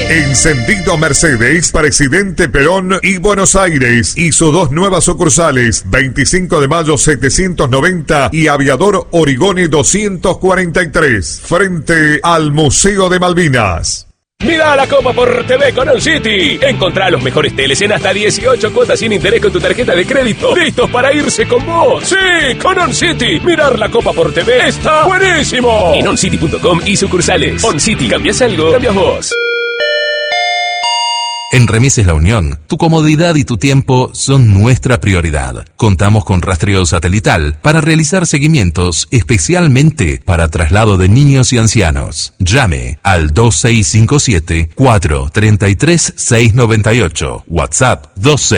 Encendido Mercedes, Presidente Perón y Buenos Aires. Hizo 2 nuevas sucursales, 25 de mayo 790 y Aviador Origoni 243, frente al Museo de Malvinas. Mira la Copa por TV con OnCity. Encontrá los mejores teles en hasta 18 cuotas sin interés con tu tarjeta de crédito. ¡Listos para irse con vos! ¡Sí! ¡Con OnCity! Mirar la Copa por TV está buenísimo. En oncity.com y sucursales. OnCity. ¿Cambias algo? Cambias vos. En Remises La Unión, tu comodidad y tu tiempo son nuestra prioridad. Contamos con rastreo satelital para realizar seguimientos especialmente para traslado de niños y ancianos. Llame al 2657-433-698. WhatsApp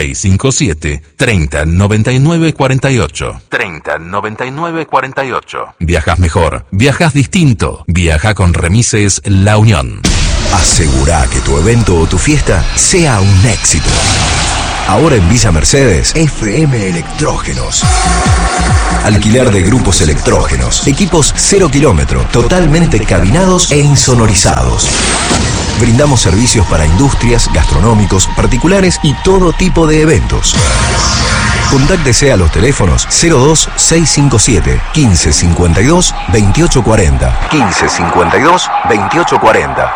2657-309948. 309948. Viajas mejor, viajas distinto. Viaja con Remises La Unión. Asegura que tu evento o tu fiesta sea un éxito. Ahora en Villa Mercedes, FM Electrógenos. Alquiler de grupos electrógenos. Equipos 0 kilómetro, totalmente cabinados e insonorizados. Brindamos servicios para industrias, gastronómicos, particulares y todo tipo de eventos. Contáctese a los teléfonos 02657 1552 2840. 1552 2840.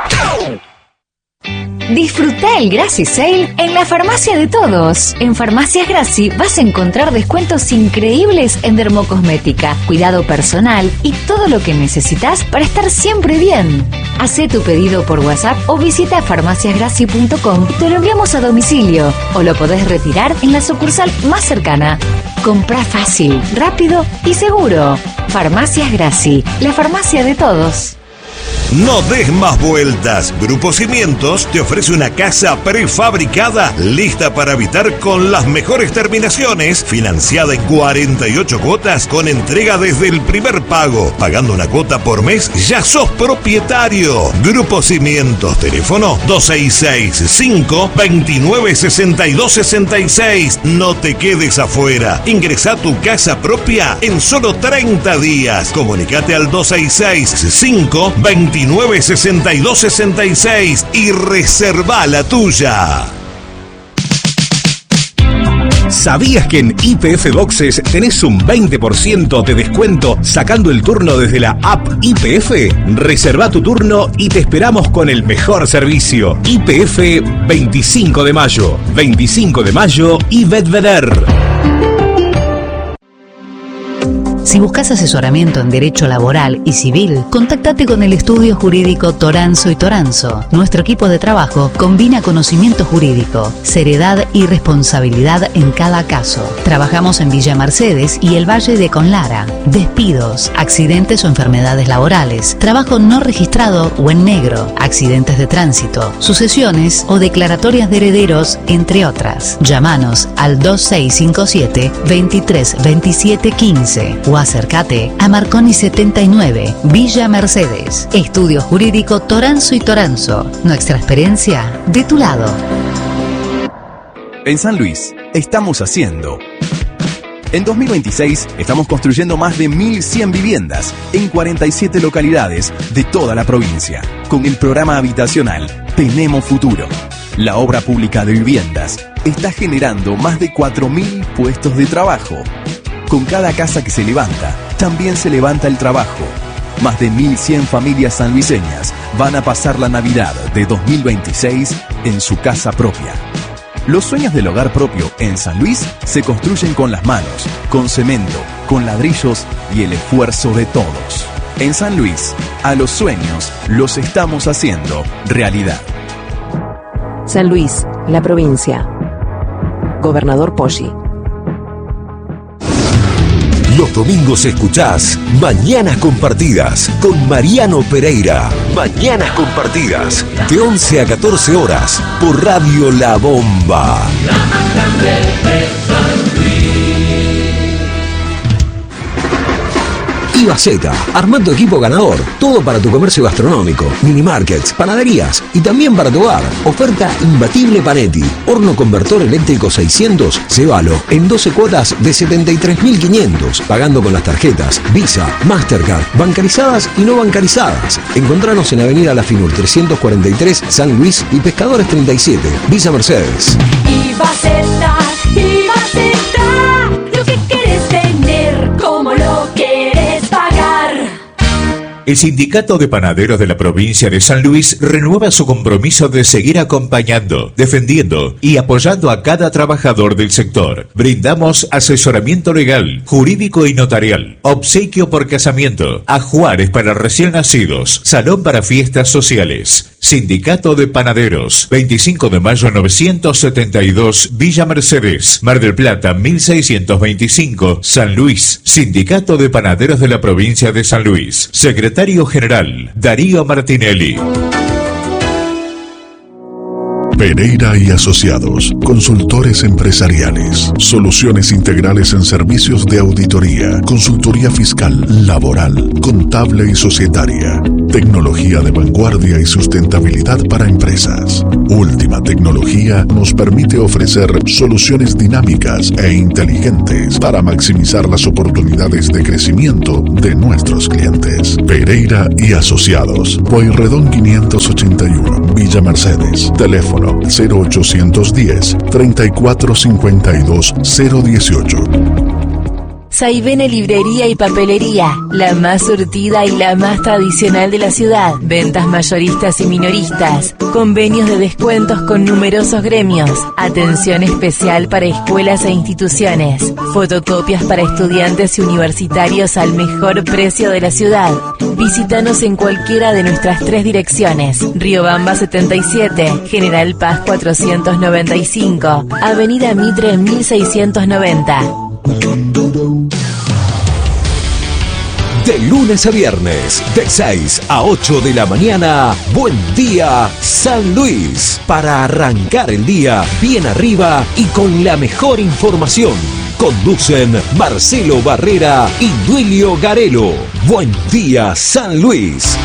Disfruta el Graci Sale en la farmacia de todos. En Farmacias Graci vas a encontrar descuentos increíbles en dermocosmética, cuidado personal y todo lo que necesitas para estar siempre bien. Hacé tu pedido por WhatsApp o visita farmaciasgraci.com y te lo enviamos a domicilio o lo podés retirar en la sucursal más cercana. Comprá fácil, rápido y seguro. Farmacias Graci, la farmacia de todos. No des más vueltas. Grupo Cimientos te ofrece una casa prefabricada lista para habitar con las mejores terminaciones, financiada en 48 cuotas con entrega desde el primer pago. Pagando una cuota por mes ya sos propietario. Grupo Cimientos, teléfono 2665-296266. No te quedes afuera. Ingresá a tu casa propia en solo 30 días. Comunicate al 2665-296266 y reserva la tuya. ¿Sabías que en YPF Boxes tenés un 20% de descuento sacando el turno desde la app YPF? Reserva tu turno y te esperamos con el mejor servicio. YPF 25 de mayo. 25 de mayo y Bedveder. Si buscas asesoramiento en derecho laboral y civil, contáctate con el estudio jurídico Toranzo y Toranzo. Nuestro equipo de trabajo combina conocimiento jurídico, seriedad y responsabilidad en cada caso. Trabajamos en Villa Mercedes y el Valle de Conlara. Despidos, accidentes o enfermedades laborales, trabajo no registrado o en negro, accidentes de tránsito, sucesiones o declaratorias de herederos, entre otras. Llámanos al 2657 23 27 15 o acércate a Marconi 79, Villa Mercedes. Estudio Jurídico Toranzo y Toranzo. Nuestra experiencia de tu lado. En San Luis, estamos haciendo. En 2026, estamos construyendo más de 1.100 viviendas en 47 localidades de toda la provincia. Con el programa habitacional Tenemos Futuro. La obra pública de viviendas está generando más de 4.000 puestos de trabajo. Con cada casa que se levanta, también se levanta el trabajo. Más de 1.100 familias sanluiseñas van a pasar la Navidad de 2026 en su casa propia. Los sueños del hogar propio en San Luis se construyen con las manos, con cemento, con ladrillos y el esfuerzo de todos. En San Luis, a los sueños los estamos haciendo realidad. San Luis, la provincia. Gobernador Poggi. Los domingos escuchás Mañanas Compartidas con Mariano Pereira. Mañanas Compartidas, de 11 a 14 horas, por Radio La Bomba. Viva Z, armando equipo ganador. Todo para tu comercio gastronómico, mini markets, panaderías y también para tu hogar. Oferta imbatible Panetti. Horno convertor eléctrico 600, llévalo en 12 cuotas de 73.500, pagando con las tarjetas Visa, Mastercard, bancarizadas y no bancarizadas. Encontranos en Avenida La Finur 343, San Luis y Pescadores 37, Villa Mercedes. Viva Z, lo que quieres tener, como lo quieres pagar. El Sindicato de Panaderos de la provincia de San Luis renueva su compromiso de seguir acompañando, defendiendo y apoyando a cada trabajador del sector. Brindamos asesoramiento legal, jurídico y notarial, obsequio por casamiento, ajuares para recién nacidos, salón para fiestas sociales. Sindicato de Panaderos, 25 de mayo 972, Villa Mercedes, Mar del Plata 1625, San Luis. Sindicato de Panaderos de la provincia de San Luis. Secretario General, Darío Martinelli. Pereira y Asociados, consultores empresariales, soluciones integrales en servicios de auditoría, consultoría fiscal, laboral, contable y societaria, tecnología de vanguardia y sustentabilidad para empresas. Última tecnología nos permite ofrecer soluciones dinámicas e inteligentes para maximizar las oportunidades de crecimiento de nuestros clientes. Pereira y Asociados, Pueyrredón 581, Villa Mercedes, teléfono 0810 3452 018. Saibene Librería y Papelería, la más surtida y la más tradicional de la ciudad. Ventas mayoristas y minoristas, convenios de descuentos con numerosos gremios, atención especial para escuelas e instituciones, fotocopias para estudiantes y universitarios al mejor precio de la ciudad. Visítanos en cualquiera de nuestras 3 direcciones: Riobamba 77, General Paz 495, Avenida Mitre 1690. De lunes a viernes, de 6 a 8 de la mañana, Buen Día San Luis. Para arrancar el día bien arriba y con la mejor información. Conducen Marcelo Barrera y Duilio Garelo. Buen Día San Luis.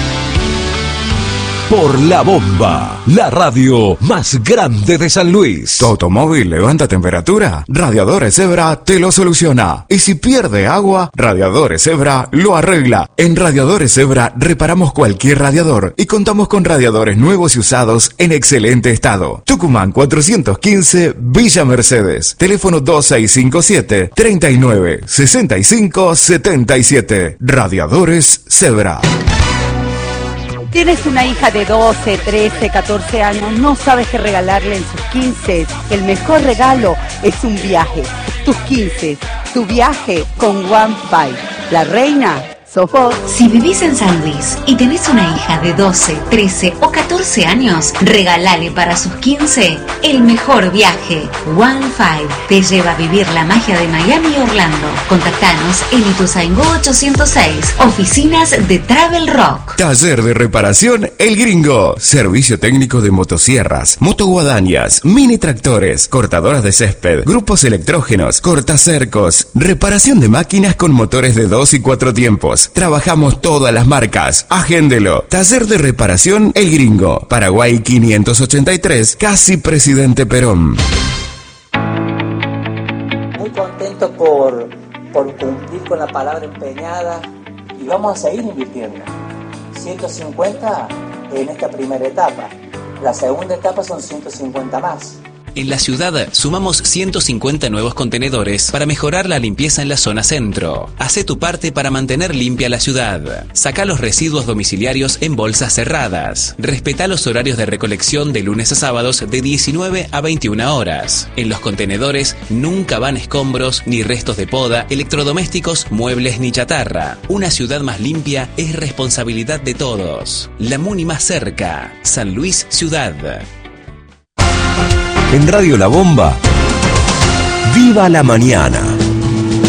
Por La Bomba, la radio más grande de San Luis. ¿Tu automóvil levanta temperatura? Radiadores Zebra te lo soluciona. Y si pierde agua, Radiadores Zebra lo arregla. En Radiadores Zebra reparamos cualquier radiador y contamos con radiadores nuevos y usados en excelente estado. Tucumán 415, Villa Mercedes. Teléfono 2657 39 65 77. Radiadores Zebra. Tienes una hija de 12, 13, 14 años, no sabes qué regalarle en sus 15. El mejor regalo es un viaje. Tus 15, tu viaje con One5. La reina sos vos. Si vivís en San Luis y tenés una hija de 12, 13 o 14 años, regalale para sus 15 el mejor viaje. One5 te lleva a vivir la magia de Miami y Orlando. Contactanos en Ituzaingó 806, oficinas de Travel Rock. Taller de reparación El Gringo. Servicio técnico de motosierras, motoguadañas, mini tractores, cortadoras de césped, grupos electrógenos, cortacercos, reparación de máquinas con motores de 2 y 4 tiempos. Trabajamos todas las marcas. Agéndelo. Taller de reparación El Gringo. Paraguay 583, casi Presidente Perón. Muy contento por cumplir con la palabra empeñada y vamos a seguir invirtiendo. 150 en esta primera etapa. La segunda etapa son 150 más. En la ciudad sumamos 150 nuevos contenedores para mejorar la limpieza en la zona centro. Hacé tu parte para mantener limpia la ciudad. Saca los residuos domiciliarios en bolsas cerradas. Respetá los horarios de recolección de lunes a sábados de 19 a 21 horas. En los contenedores nunca van escombros, ni restos de poda, electrodomésticos, muebles ni chatarra. Una ciudad más limpia es responsabilidad de todos. La Muni más cerca. San Luis Ciudad. En Radio La Bomba, ¡viva la mañana!